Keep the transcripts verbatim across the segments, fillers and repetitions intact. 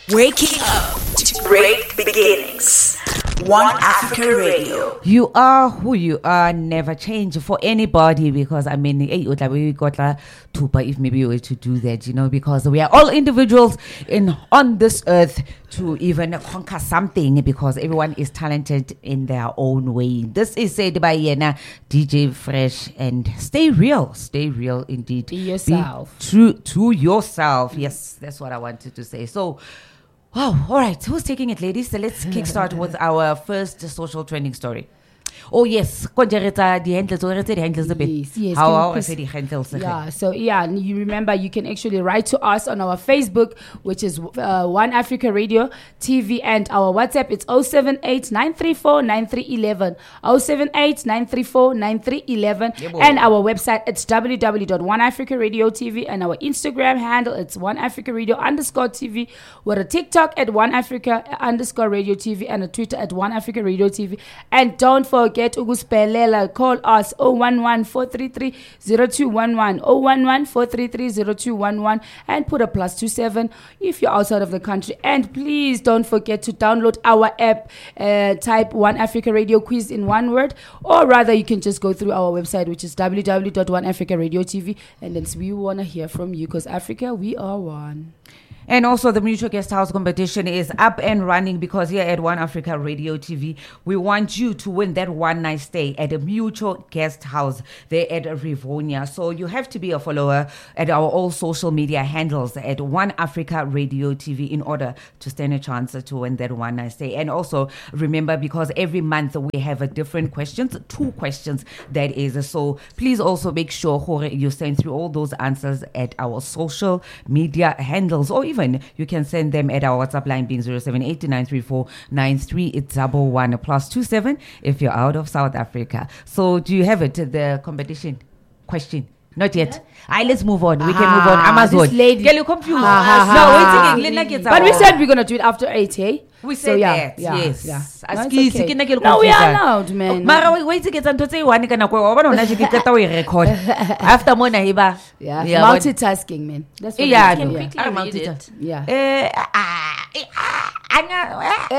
Waking up to great beginnings. One Africa Radio. You are who you are, never change for anybody, because I mean, we got if maybe you were to do that, you know, because we are all individuals in on this earth to even conquer something, because everyone is talented in their own way. This is said by Yena, D J Fresh, and stay real, stay real indeed. Be yourself. Be true to yourself. Yes, that's what I wanted to say. So, wow, all right, who's taking it, ladies? So let's kickstart with our first social trending story. Oh yes, konjereta the handles or the handles a bit. Yes, yes. How Can how you I say the handles? Yeah, so yeah, and you remember you can actually write to us on our Facebook, which is uh, One Africa Radio T V, and our WhatsApp. It's oh seven eight, nine three four, nine three one one, oh seven eight, nine three four, nine three one one, Yeah, boy. and our website it's w w w dot one africa radio t v, and our Instagram handle it's One Africa Radio underscore T V, with a TikTok at One Africa underscore Radio T V, and a Twitter at One Africa Radio T V. And don't forget Uguspelela, call us oh one one, four three three, oh two one one, oh one one, four three three, oh two one one, and put a plus two seven if you're outside of the country. And please don't forget to download our app, uh, type One Africa Radio Quiz in one word, or rather you can just go through our website, which is w w w dot one africa radio t v, and then we want to hear from you, because Africa, we are one. And also the Mutual Guest House competition is up and running, because here at One Africa Radio T V, we want you to win that one night stay at a Mutual Guest House there at Rivonia. So you have to be a follower at our all social media handles at One Africa Radio T V in order to stand a chance to win that one night stay. And also remember, because every month we have a different questions, two questions that is. So please also make sure you send through all those answers at our social media handles, or even you can send them at our WhatsApp line being zero seven eight nine three four nine three one one plus two seven if you're out of South Africa. So do you have it, the competition question? Not yet. Aye, let's move on. We can move on. Amazon. This lady. Get you confused. Ah, no, ah, wait again. Let But we said we're going to do it after eight, eh? We So, said yeah, that, yeah, yes. yeah. As No, ke- it's okay. se ke nna ke le No, we are confused. allowed, man. Mara wait, wait to get into say one kana kwa ba bona je ke qeta o e record. After mona eba. Yeah, Yeah, what- multitasking, man. That's what Yeah, we no. do, quickly Ah, read multitask. it. yeah. Eh, ah, eh, ah, Anya,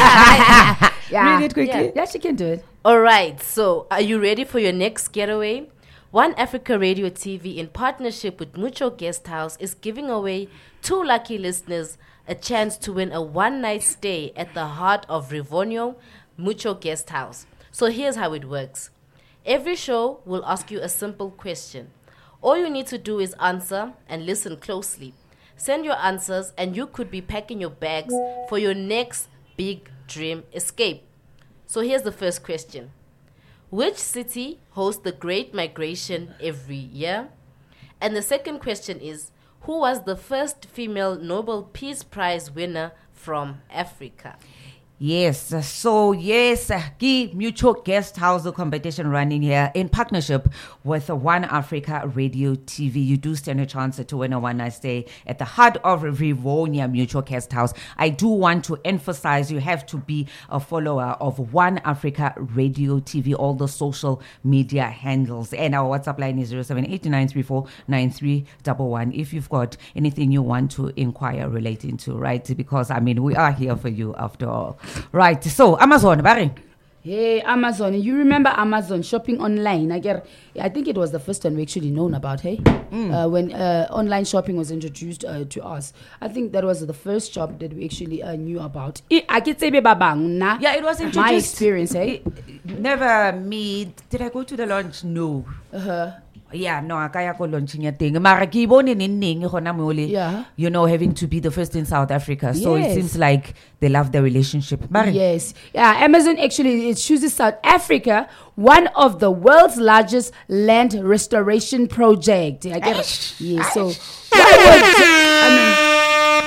yeah. Read it quickly. Yeah. Yeah, she can do it. All right, so are you ready for your next getaway? One Africa Radio T V, in partnership with Mutual Guest House, is giving away two lucky listeners a chance to win a one-night stay at the heart of Rivonio Mutual Guest House. So here's how it works. Every show will ask you a simple question. All you need to do is answer and listen closely. Send your answers and you could be packing your bags for your next big dream escape. So here's the first question. Which city hosts the Great Migration every year? And the second question is, who was the first female Nobel Peace Prize winner from Africa? Yes, so yes, Gi Mutual Guest House competition running here in partnership with One Africa Radio T V. You do stand a chance to win a one night stay at the heart of Rivonia Mutual Guest House. I do want to emphasize you have to be a follower of One Africa Radio T V, all the social media handles. And our WhatsApp line is zero seven eight nine three four nine three one one if you've got anything you want to inquire relating to, right? Because I mean, we are here for you after all. Right, so Amazon, Barry. Hey, Amazon. You remember Amazon shopping online? I get. I think it was the first one we actually known about, hey? Uh, when uh, online shopping was introduced uh, to us. I think that was the first shop that we actually uh, knew about. I I can say babang na. Yeah, it was introduced. My experience, hey? Never me. Did I go to the launch? No. Uh-huh. Yeah, no, I can't go launching a thing. Mara ke bone ning ning gona mo le, Yeah. you know, having to be the first in South Africa. So Yes. it seems like they love the relationship. Mara, Yes. Yeah, Amazon actually it chooses South Africa, one of the world's largest land restoration project. I get it. Yeah, so why would I mean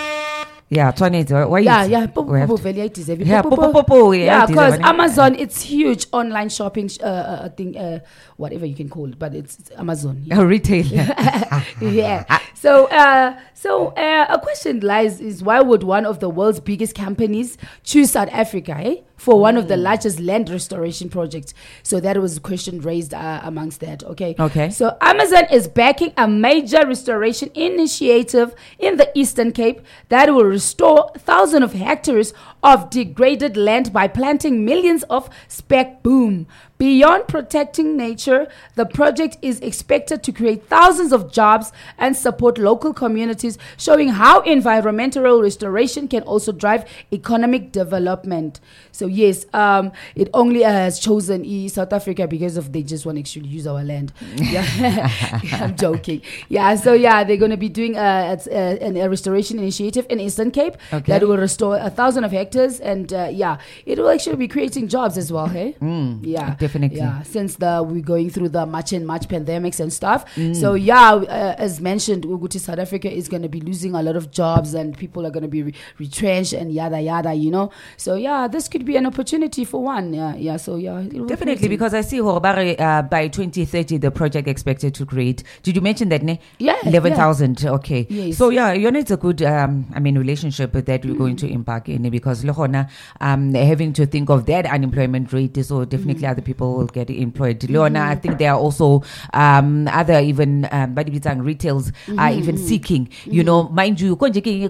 yeah, twenty. Why? yeah, you- yeah, po- we have po- to- po- very deserving. Yeah, Po- po- po- po- po- po- yeah, yeah, it is because a- Amazon, it's huge online shopping sh- uh, uh, thing, uh, whatever you can call it, but it's, it's Amazon. A retail. Yeah. So, uh, so uh, a question lies is why would one of the world's biggest companies choose South Africa, eh, for one of the largest land restoration projects? So that was a question raised uh, amongst that. Okay. Okay. So Amazon is backing a major restoration initiative in the Eastern Cape that will restore thousands of hectares of degraded land by planting millions of spec boom. Beyond protecting nature, the project is expected to create thousands of jobs and support local communities, showing how environmental restoration can also drive economic development. So yes, um, it only has chosen e South Africa because of they just want to actually use our land. Yeah, I'm joking. Yeah, so yeah, they're going to be doing a, a, a restoration initiative in Eastern Cape Okay. that will restore a thousand of hectares, and uh, yeah, it will actually be creating jobs as well. Hey, Mm, yeah, definitely. Yeah, since the we're going through the March and March pandemics and stuff. So yeah, uh, as mentioned, Uguti South Africa is going to be losing a lot of jobs, and people are going to be re- retrenched and yada yada. You know, so yeah, this could be an opportunity for one. Yeah, yeah. So yeah, it will be Definitely, creating- because I see Horobare, uh, by twenty thirty, the project expected to create. Did you mention that, ne? Yeah, eleven thousand. Okay. Yes. So, yeah, you know, it's a good, um, I mean, relationship that we're going to embark in, because Leona, um, having to think of that unemployment rate, so definitely other people will get employed. Leona, I think there are also um, other even, um, retails are even seeking, you know, mind you,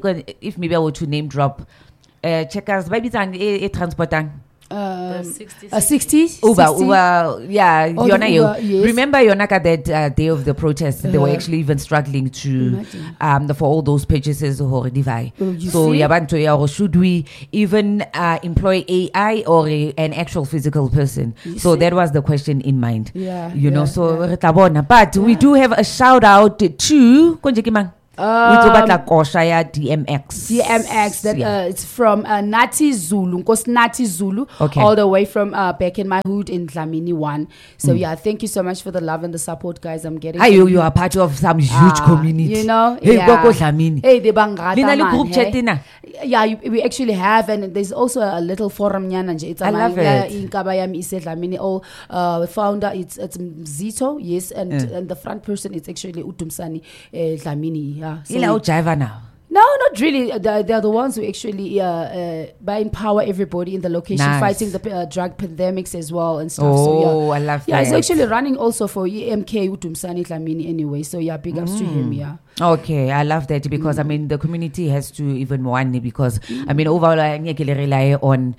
if maybe I were to name drop, uh, checkers, maybe it's transporting. Um, sixty, a sixty Uber, sixty? Uber, yeah, Oh, Yona, the you Uber, yes. remember Yonaka that uh, day of the protest, they were Uh-huh. actually even struggling to Imagine. um the, for all those purchases or divide. Oh, you So see? yabantu ya, or should we even uh, employ A I or a, an actual physical person? You So see? that was the question in mind. Yeah, you know. yeah, So yeah. re tla bona. But we do have a shout out to konje ke mang? Um, We batla kosha ya D M X. D M X, that Yeah. uh, it's from uh, Nati Zulu, Nkosi Nati Zulu, Okay. all the way from uh, back in my hood in Dlamini one. So yeah, thank you so much for the love and the support, guys. I'm getting. Hi, you, from you are part of some huge Ah, community. You know, Hey, yeah. Koko Dlamini. Hey, the bangata Lina le man, group chat hey. ina? Yeah, you, we actually have, and there's also a little forum nyana nje. It's a I love it. In Kabayami Ise Dlamini. All uh, founder, it's it's Zito, yes, and Yeah. and the front person, it's actually Utumsani uh, Dlamini. Yeah, so Ila ujiva now. no, not really. They're, they're the ones who actually uh, uh, by empower everybody in the location, Nice. fighting the uh, drug pandemics as well and stuff. Oh, so yeah, I love yeah, that. he's actually running also for E M K Utumsani Dlamini anyway. So yeah, big ups to him. Yeah. Okay, I love that because I mean the community has to even one because I mean overall I think they rely on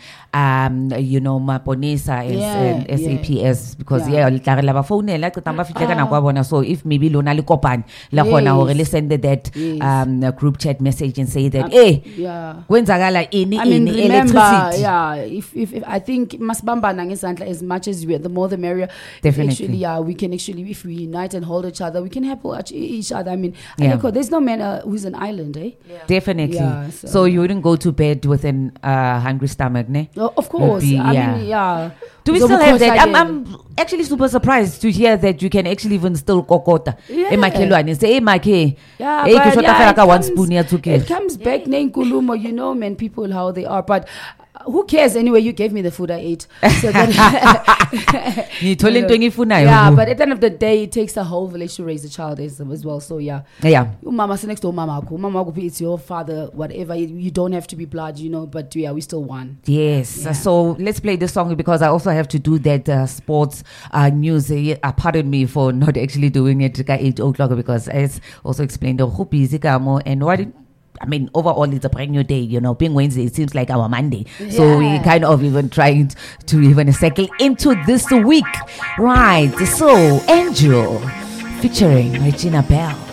um you know Maponesa as Yeah, and S A P S because Yeah. yeah la la phone la ke tamba fitleka na Ah. kwa bona, so if maybe lona le kopane la khona hore le Yes. send that Yes. um group chat message and say that Um, eh Yeah. kwenzakala ini I mean, ini remember, electricity. yeah. If, if if I think masbambana ngesandla as much as we, the more the merrier. Definitely. Actually, yeah, we can actually, if we unite and hold each other, we can help each- each other. I mean, Yeah. Aleko, there's no man uh, who's an island, eh? Definitely. Yeah, so, so- you wouldn't go to bed with an uh, hungry stomach, ne? Oh, of course. be- I yeah. mean, yeah. Do we still have that? I'm, Zobukhohlakele. I'm actually super surprised to hear that you can actually even still kokota. Yeah. Emakhelwane say hey makhe. Yeah, Hey, but ke shota yeah, fela it ka one comes- spoon ya It tswekere. comes back nenkulumo, you know, man, people how they are. But uh, who cares anyway? You gave me the food I ate. So that, Ngithole into engiyifunayo. yeah, but at the end of the day, it takes a whole village to raise a child as, as well. So yeah, Yeah. Mama sit next to Mama. Mama, it's your father, whatever. You, you don't have to be blood, you know. But yeah, we still won. Yes. Yeah. So let's play this song because I also have to do that uh, sports uh, news. Uh, pardon me for not actually doing it at eight o'clock because as also explained, oh, busy kamo and what. It, I mean, overall, it's a brand new day. You know, being Wednesday, it seems like our Monday. So we Yeah. kind of even trying to even cycle into this week. Right. So, Angel featuring Regina Bell.